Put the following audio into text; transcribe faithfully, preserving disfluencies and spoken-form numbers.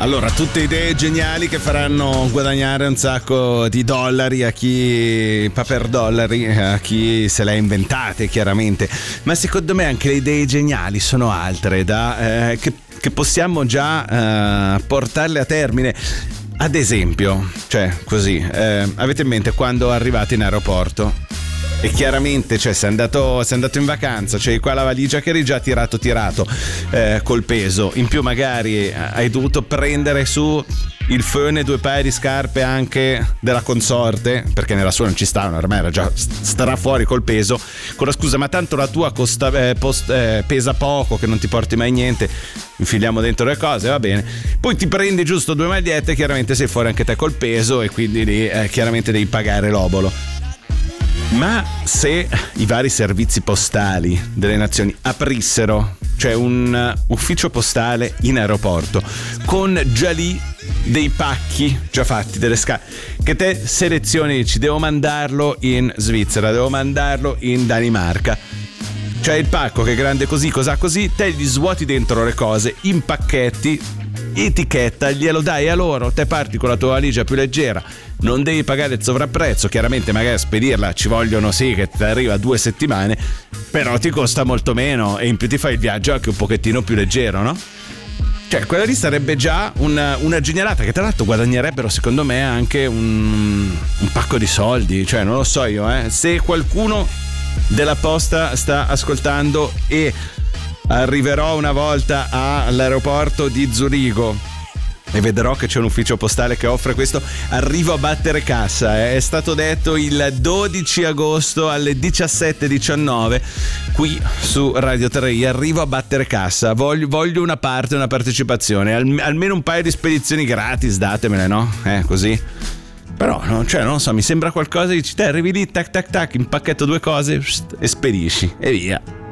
Allora, tutte idee geniali che faranno guadagnare un sacco di dollari a chi paper dollari, a chi se le ha inventate chiaramente, ma secondo me anche le idee geniali sono altre da eh, che, che possiamo già eh, portarle a termine. Ad esempio, cioè così, eh, avete in mente quando arrivate in aeroporto e chiaramente, cioè, sei andato, sei andato in vacanza, c'hai qua la valigia che eri già tirato tirato eh, col peso, in più magari hai dovuto prendere su il phon e due paia di scarpe anche della consorte, perché nella sua non ci stavano, ormai era già starà fuori col peso, con la scusa ma tanto la tua costa, eh, post, eh, pesa poco, che non ti porti mai niente, infiliamo dentro le cose, va bene, poi ti prendi giusto due magliette, chiaramente sei fuori anche te col peso e quindi lì eh, chiaramente devi pagare l'obolo. Ma se i vari servizi postali delle nazioni aprissero, cioè un ufficio postale in aeroporto con già lì dei pacchi già fatti, delle scale che te selezioni, dici devo mandarlo in Svizzera, devo mandarlo in Danimarca, cioè il pacco che è grande così, cos'ha così, te gli svuoti dentro le cose, impacchetti, etichetta, glielo dai a loro, te parti con la tua valigia più leggera, non devi pagare il sovrapprezzo, chiaramente magari a spedirla ci vogliono sì che ti arriva due settimane, però ti costa molto meno e in più ti fai il viaggio anche un pochettino più leggero, no? Cioè quella lì sarebbe già una, una genialata che tra l'altro guadagnerebbero secondo me anche un, un pacco di soldi, cioè non lo so io, eh se qualcuno della posta sta ascoltando e arriverò una volta all'aeroporto di Zurigo e vedrò che c'è un ufficio postale che offre questo, arrivo a battere cassa, eh. È stato detto il dodici agosto alle diciassette e diciannove qui su Radio tre, arrivo a battere cassa, voglio, voglio una parte, una partecipazione, Al, almeno un paio di spedizioni gratis datemele, no? Eh, così. Però, no, cioè, non lo so, mi sembra qualcosa, dici te arrivi lì, tac tac tac, impacchetto due cose e spedisci e via.